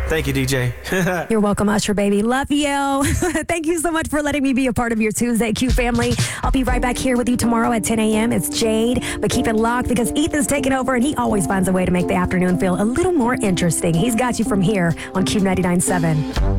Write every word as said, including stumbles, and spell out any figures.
Thank you, D J. You're welcome, Usher, baby. Love you. Thank you so much for letting me be a part of your Tuesday, Q family. I'll be right back here with you tomorrow at ten a.m. It's Jade, but keep it locked because Ethan's taking over and he always finds a way to make the afternoon feel a little more interesting. He's got you from here on Q ninety-nine point seven.